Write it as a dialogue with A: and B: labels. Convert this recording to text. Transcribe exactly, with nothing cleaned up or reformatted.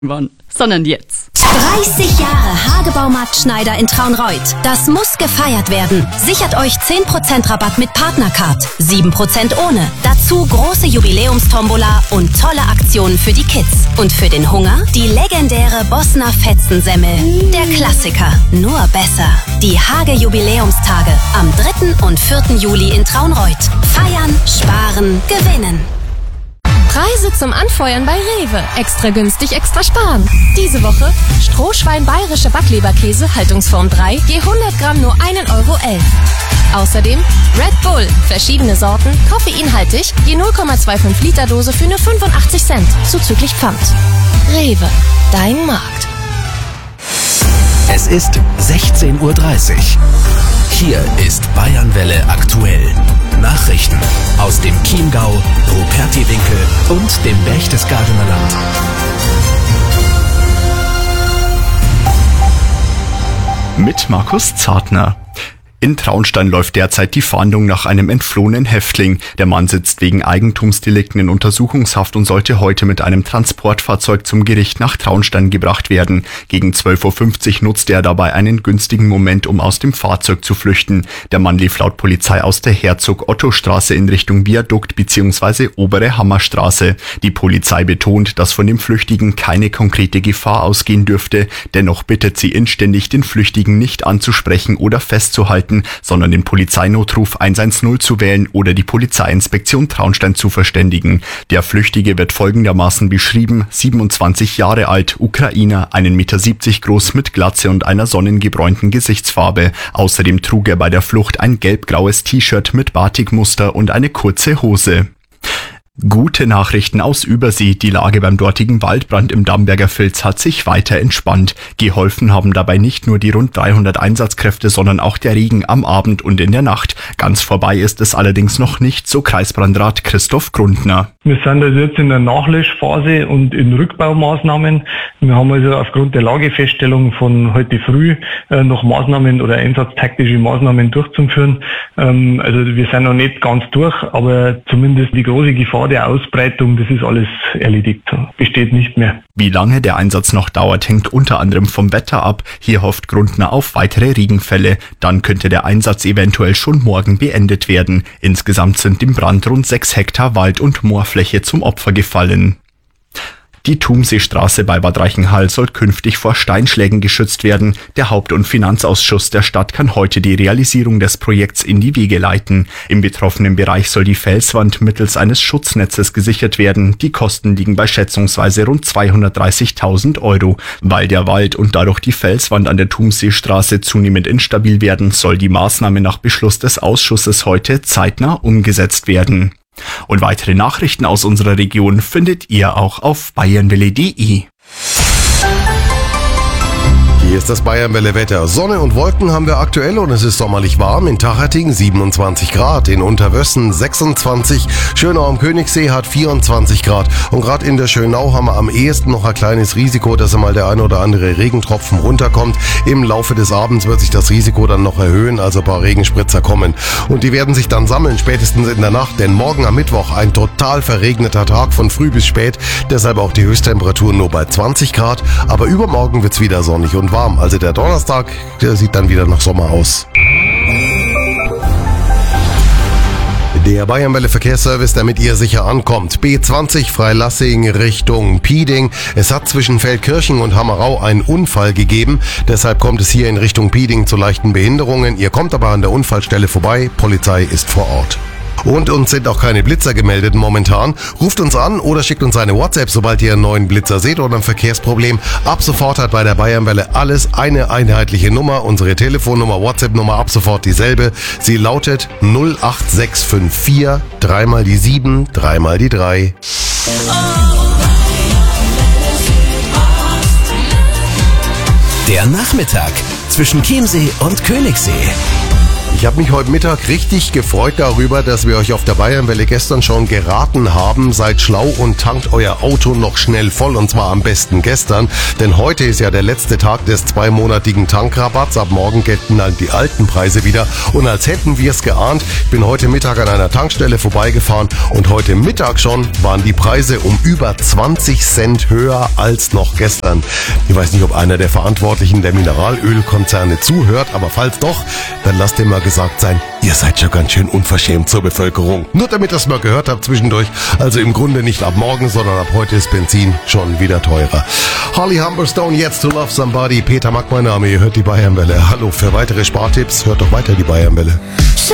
A: wann, sondern jetzt.
B: dreißig Jahre Hagebaumarkt Schneider in Traunreut. Das muss gefeiert werden. Sichert euch zehn Prozent Rabatt mit Partnercard, sieben Prozent ohne. Dazu große Jubiläumstombola und tolle Aktionen für die Kids. Und für den Hunger die legendäre Bosner Fetzensemmel. Der Klassiker, nur besser. Die Hage Jubiläumstage am dritten und vierten Juli in Traunreut. Feiern, sparen, gewinnen.
C: Preise zum Anfeuern bei Rewe. Extra günstig, extra sparen. Diese Woche Strohschwein bayerische Backleberkäse, Haltungsform drei, je hundert Gramm nur ein Euro elf. Außerdem Red Bull, verschiedene Sorten, koffeinhaltig, je null Komma fünfundzwanzig Liter Dose für nur fünfundachtzig Cent, zuzüglich Pfand. Rewe, dein Markt.
D: Es ist sechzehn Uhr dreißig. Hier ist Bayernwelle aktuell. Nachrichten aus dem Chiemgau, Rupertiwinkel und dem Berchtesgadener Land.
E: Mit Markus Zartner. In Traunstein läuft derzeit die Fahndung nach einem entflohenen Häftling. Der Mann sitzt wegen Eigentumsdelikten in Untersuchungshaft und sollte heute mit einem Transportfahrzeug zum Gericht nach Traunstein gebracht werden. Gegen zwölf Uhr fünfzig nutzte er dabei einen günstigen Moment, um aus dem Fahrzeug zu flüchten. Der Mann lief laut Polizei aus der Herzog-Otto-Straße in Richtung Viadukt bzw. Obere Hammerstraße. Die Polizei betont, dass von dem Flüchtigen keine konkrete Gefahr ausgehen dürfte. Dennoch bittet sie inständig, den Flüchtigen nicht anzusprechen oder festzuhalten, sondern den Polizeinotruf eins eins null zu wählen oder die Polizeiinspektion Traunstein zu verständigen. Der Flüchtige wird folgendermaßen beschrieben: siebenundzwanzig Jahre alt, Ukrainer, einen Meter siebzig groß, mit Glatze und einer sonnengebräunten Gesichtsfarbe. Außerdem trug er bei der Flucht ein gelb-graues T-Shirt mit Batikmuster und eine kurze Hose. Gute Nachrichten aus Übersee. Die Lage beim dortigen Waldbrand im Damberger Vils hat sich weiter entspannt. Geholfen haben dabei nicht nur die rund dreihundert Einsatzkräfte, sondern auch der Regen am Abend und in der Nacht. Ganz vorbei ist es allerdings noch nicht, so Kreisbrandrat Christoph Grundner.
F: Wir sind also jetzt in der Nachlöschphase und in Rückbaumaßnahmen. Wir haben also aufgrund der Lagefeststellung von heute früh äh, noch Maßnahmen oder einsatztaktische Maßnahmen durchzuführen. Ähm, also wir sind noch nicht ganz durch, aber zumindest die große Gefahr der Ausbreitung, das ist alles erledigt, besteht nicht mehr.
E: Wie lange der Einsatz noch dauert, hängt unter anderem vom Wetter ab. Hier hofft Grundner auf weitere Regenfälle. Dann könnte der Einsatz eventuell schon morgen beendet werden. Insgesamt sind dem Brand rund sechs Hektar Wald- und Moorfläche zum Opfer gefallen. Die Thumseestraße bei Bad Reichenhall soll künftig vor Steinschlägen geschützt werden. Der Haupt- und Finanzausschuss der Stadt kann heute die Realisierung des Projekts in die Wege leiten. Im betroffenen Bereich soll die Felswand mittels eines Schutznetzes gesichert werden. Die Kosten liegen bei schätzungsweise rund zweihundertdreißigtausend Euro. Weil der Wald und dadurch die Felswand an der Thumseestraße zunehmend instabil werden, soll die Maßnahme nach Beschluss des Ausschusses heute zeitnah umgesetzt werden. Und weitere Nachrichten aus unserer Region findet ihr auch auf bayernwelle punkt de.
G: Hier ist das Bayernwelle-Wetter. Sonne und Wolken haben wir aktuell und es ist sommerlich warm. In Tachating siebenundzwanzig Grad, in Unterwössen sechsundzwanzig, Schönau am Königssee hat vierundzwanzig Grad. Und gerade in der Schönau haben wir am ehesten noch ein kleines Risiko, dass einmal der ein oder andere Regentropfen runterkommt. Im Laufe des Abends wird sich das Risiko dann noch erhöhen, also ein paar Regenspritzer kommen. Und die werden sich dann sammeln, spätestens in der Nacht, denn morgen am Mittwoch ein total verregneter Tag von früh bis spät. Deshalb auch die Höchsttemperatur nur bei zwanzig Grad. Aber übermorgen wird's wieder sonnig und warm. Also der Donnerstag, der sieht dann wieder nach Sommer aus. Der Bayernwelle Verkehrsservice, damit ihr sicher ankommt. B zwanzig Freilassing Richtung Pieding. Es hat zwischen Feldkirchen und Hammerau einen Unfall gegeben. Deshalb kommt es hier in Richtung Pieding zu leichten Behinderungen. Ihr kommt aber an der Unfallstelle vorbei. Polizei ist vor Ort. Und uns sind auch keine Blitzer gemeldet momentan. Ruft uns an oder schickt uns eine WhatsApp, sobald ihr einen neuen Blitzer seht oder ein Verkehrsproblem. Ab sofort hat bei der Bayernwelle alles eine einheitliche Nummer. Unsere Telefonnummer, WhatsApp-Nummer ab sofort dieselbe. Sie lautet null acht sechs fünf vier, dreimal die sieben, dreimal die drei.
D: Der Nachmittag zwischen Chiemsee und Königssee.
G: Ich habe mich heute Mittag richtig gefreut darüber, dass wir euch auf der Bayernwelle gestern schon geraten haben. Seid schlau und tankt euer Auto noch schnell voll, und zwar am besten gestern. Denn heute ist ja der letzte Tag des zweimonatigen Tankrabatts. Ab morgen gelten dann die alten Preise wieder. Und als hätten wir es geahnt, ich bin heute Mittag an einer Tankstelle vorbeigefahren und heute Mittag schon waren die Preise um über zwanzig Cent höher als noch gestern. Ich weiß nicht, ob einer der Verantwortlichen der Mineralölkonzerne zuhört, aber falls doch, dann lasst ihr mal gesagt sein, ihr seid schon ganz schön unverschämt zur Bevölkerung. Nur damit ihr es mal gehört habt zwischendurch. Also im Grunde nicht ab morgen, sondern ab heute ist Benzin schon wieder teurer. Holly Humberstone, jetzt to Love Somebody. Peter Mack, mein Name, ihr hört die Bayernwelle. Hallo, für weitere Spartipps hört doch weiter die Bayernwelle.